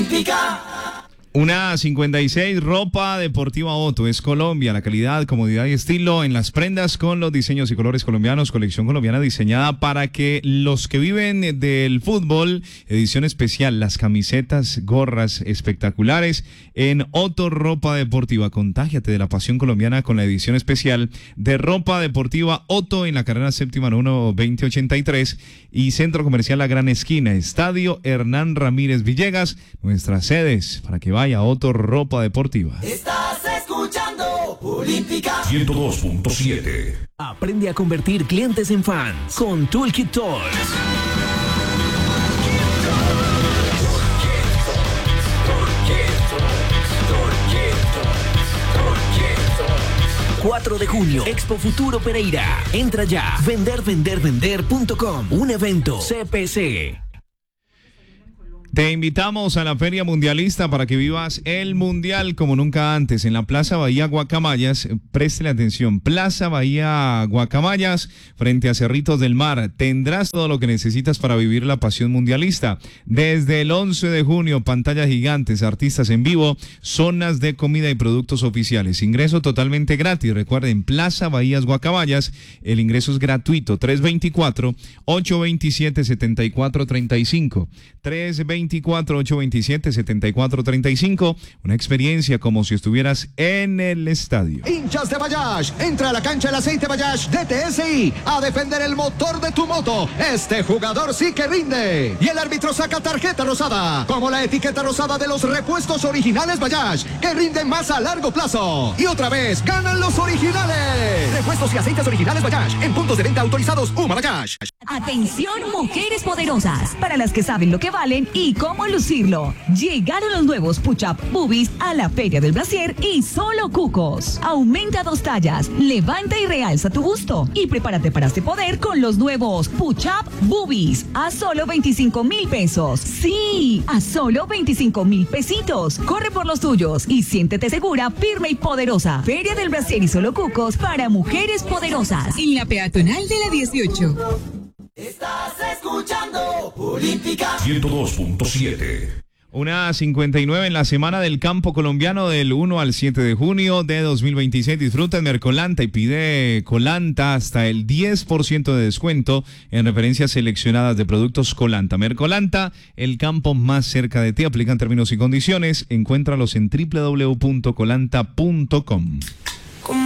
Olímpica. Una 56, ropa deportiva Otto, es Colombia, la calidad, comodidad y estilo en las prendas con los diseños y colores colombianos, colección colombiana diseñada para que los que viven del fútbol, edición especial, las camisetas, gorras espectaculares en Otto Ropa Deportiva. Contágiate de la pasión colombiana con la edición especial de ropa deportiva Otto en la carrera séptima 2083 y Centro Comercial La Gran Esquina, Estadio Hernán Ramírez Villegas, nuestras sedes para que vaya Otto Ropa Deportiva. Estás escuchando Olímpica 102.7. Aprende a convertir clientes en fans con Toolkit Toys. 4 de junio, Expo Futuro Pereira. Entra ya, vendervendervender.com. Un evento CPC. Te invitamos a la Feria Mundialista para que vivas el Mundial como nunca antes en la Plaza Bahía Guacamayas. Préstele atención, Plaza Bahía Guacamayas, frente a Cerritos del Mar. Tendrás todo lo que necesitas para vivir la pasión mundialista. Desde el 11 de junio, pantallas gigantes, artistas en vivo, zonas de comida y productos oficiales. Ingreso totalmente gratis. Recuerden, Plaza Bahías Guacamayas, el ingreso es gratuito. 324-827-7435. 324-827-7435. Una experiencia como si estuvieras en el estadio. Hinchas de Bayash, entra a la cancha el aceite Bayash de TSI a defender el motor de tu moto. Este jugador sí que rinde. Y el árbitro saca tarjeta rosada, como la etiqueta rosada de los repuestos originales Bayash, que rinden más a largo plazo. Y otra vez, ganan los originales. Repuestos y aceites originales Bayash, en puntos de venta autorizados Uma Bayash. Atención, mujeres poderosas, para las que saben lo que valen y cómo lucirlo. Llegaron los nuevos Push-Up Boobies a la Feria del Brasier y solo cucos. Aumenta 2 tallas, levanta y realza tu busto y prepárate para este poder con los nuevos Push-Up Boobies a solo 25,000 pesos. Sí, a solo 25,000 pesitos. Corre por los tuyos y siéntete segura, firme y poderosa. Feria del Brasier y solo cucos para mujeres poderosas. En la peatonal de la 18. Estás escuchando Olímpica 102.7. Una 59 en la Semana del Campo Colombiano del 1 al 7 de junio de 2026. Disfruta en Mercolanta y pide Colanta hasta el 10% de descuento en referencias seleccionadas de productos Colanta. Mercolanta, el campo más cerca de ti. Aplican términos y condiciones. Encuéntralos en www.colanta.com.